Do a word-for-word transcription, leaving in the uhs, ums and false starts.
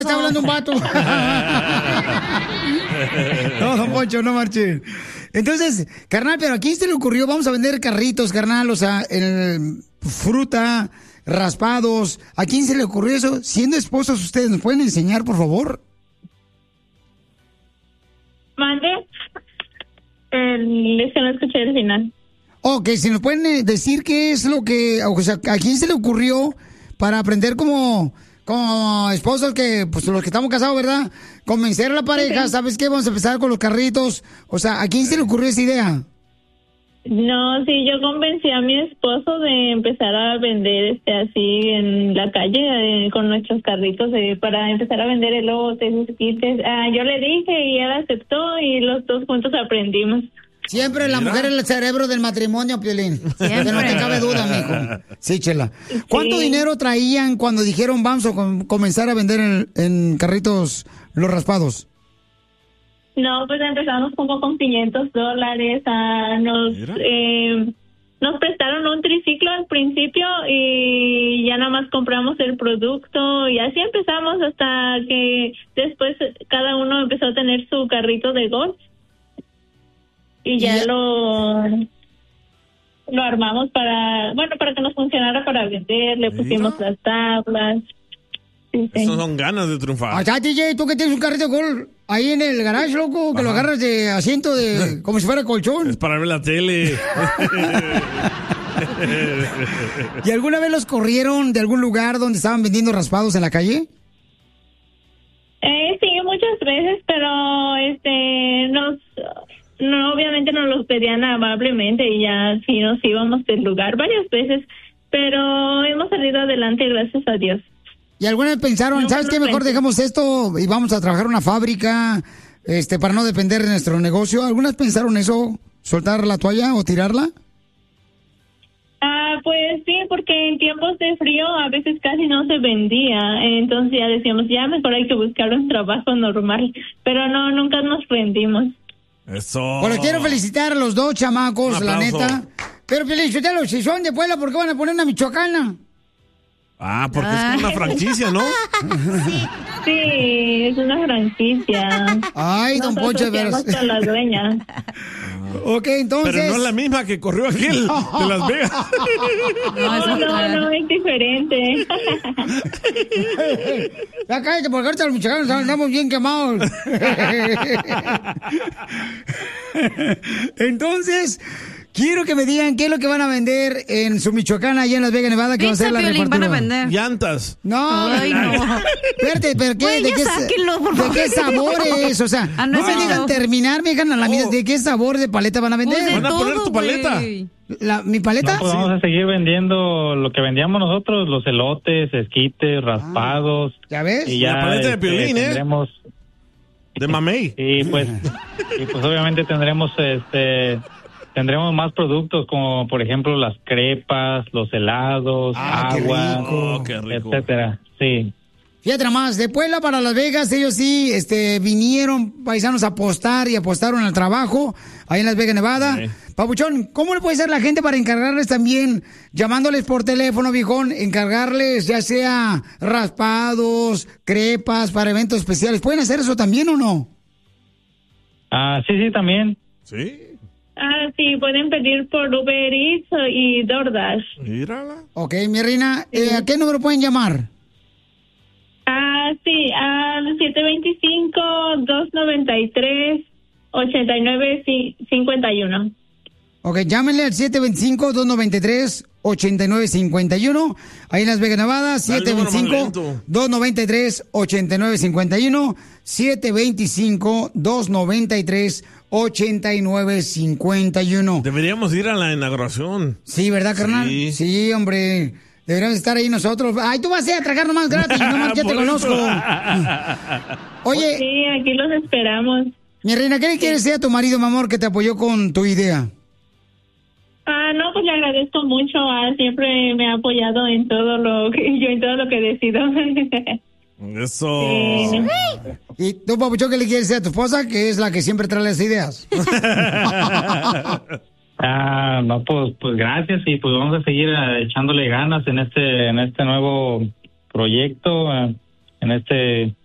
Está hablando un vato. No, don Poncho, no marche. Entonces, carnal, pero ¿a quién se le ocurrió? Vamos a vender carritos, carnal, o sea, en fruta, raspados. ¿A quién se le ocurrió eso? Siendo esposos, ¿ustedes nos pueden enseñar, por favor? Mande. El, es que no escuché el final. Ok, si nos pueden decir qué es lo que, o sea, ¿a quién se le ocurrió para aprender como, como esposos que, pues los que estamos casados, ¿verdad? Convencer a la pareja, ¿sabes qué? Vamos a empezar con los carritos. O sea, ¿a quién se le ocurrió esa idea? No, sí, yo convencí a mi esposo de empezar a vender este así en la calle eh, con nuestros carritos eh, para empezar a vender elotes, esquites. Ah, yo le dije y él aceptó y los dos juntos aprendimos. Siempre la mujer es el cerebro del matrimonio, Piolín. Que no te cabe duda, mijo. Sí, Chela. ¿Cuánto sí. dinero traían cuando dijeron vamos a com- comenzar a vender en, en carritos los raspados? No, pues empezamos como con quinientos dólares. Ah, nos eh, nos prestaron un triciclo al principio y ya nada más compramos el producto y así empezamos hasta que después cada uno empezó a tener su carrito de golf. Y ya, ya lo lo armamos para, bueno, para que nos funcionara para vender, le pusimos ¿Sí? las tablas. Sí, sí. Esas son ganas de triunfar. Allá, D J, tú que tienes un carrito de golf ahí en el garage, loco, que Ajá. lo agarras de asiento de, como si fuera colchón. Es para ver la tele. ¿Y alguna vez los corrieron de algún lugar donde estaban vendiendo raspados en la calle? Eh, sí, muchas veces, pero este, nos... No, obviamente nos los pedían amablemente y ya sí nos íbamos del lugar varias veces, pero hemos salido adelante gracias a Dios. ¿Y alguna vez pensaron, no, ¿sabes qué? Mejor dejamos esto y vamos a trabajar en una fábrica este, para no depender de nuestro negocio? ¿Algunas pensaron eso? ¿Soltar la toalla o tirarla? Ah, pues sí, porque en tiempos de frío a veces casi no se vendía, entonces ya decíamos, ya mejor hay que buscar un trabajo normal, pero no, nunca nos rendimos. Eso. Bueno, quiero felicitar a los dos chamacos, la neta. Pero felicitarlos, si son de Puebla, ¿por qué van a poner una michoacana? Ah, porque ah. es una franquicia, ¿no? Sí, sí, es una franquicia. Ay, don Poncho, de veras. Con la dueña. Ok, entonces... Pero no es la misma que corrió aquel de Las Vegas. No, no, no, es diferente. Ya cállate, porque ahorita los michoacanos andamos bien quemados. Entonces, quiero que me digan qué es lo que van a vender en su Michoacana, allá en Las Vegas, Nevada, que va a ser la repartura. Van a vender llantas. No, Ay, no. Espérate, ¿pero qué? Wey, ¿De, qué sáquenlo, por ¿De qué sabores? O sea, ah, no, no me digan terminar, me digan a la mía. ¿De qué sabor de paleta van a vender? Pues van a todo, poner tu paleta. La, ¿Mi paleta? No, pues vamos a seguir vendiendo lo que vendíamos nosotros, los elotes, esquites, raspados. Ah, ¿ya ves? Y ya, la paleta de Piolín, este, tendremos, ¿eh? De mamey. Y pues, y pues obviamente tendremos este tendremos más productos como por ejemplo las crepas, los helados, ah, agua, qué rico. Qué rico. etcétera. Sí. Fíjate más, de Puebla para Las Vegas, ellos sí este, vinieron paisanos a apostar y apostaron al trabajo ahí en Las Vegas, Nevada. Sí. Papuchón, ¿cómo le puede hacer la gente para encargarles también, llamándoles por teléfono, viejón, encargarles ya sea raspados, crepas para eventos especiales? ¿Pueden hacer eso también o no? Ah, sí, sí, también. Sí. Ah, sí, pueden pedir por Uber Eats y DoorDash. Mírala. Ok, mi reina, eh, ¿a qué número pueden llamar? Ah, sí, al siete dos cinco, dos nueve tres, ocho nueve cinco uno. Ok, llámenle al siete dos cinco, dos nueve tres, ocho nueve cinco uno. Ahí en Las Vegas, Nevada, siete dos cinco, dos nueve tres, ocho nueve cinco uno. siete dos cinco, dos nueve tres, ocho nueve cinco uno. Deberíamos ir a la inauguración. Sí, ¿verdad, carnal? Sí, sí, hombre. Deberíamos estar ahí nosotros. Ay, tú vas a ir a tragar nomás gratis, nomás ya te conozco. Oye. Sí, aquí los esperamos. Mi reina, ¿qué le quieres decir a tu marido, mi amor, que te apoyó con tu idea? Ah, no, pues le agradezco mucho. Ah, siempre me ha apoyado en todo lo que yo, en todo lo que decido. Eso. Sí. ¿Y tú, papuchón, qué le quieres decir a tu esposa, que es la que siempre trae las ideas? Ah, no, pues, pues gracias y pues vamos a seguir uh, echándole ganas en este, en este nuevo proyecto, uh, en este,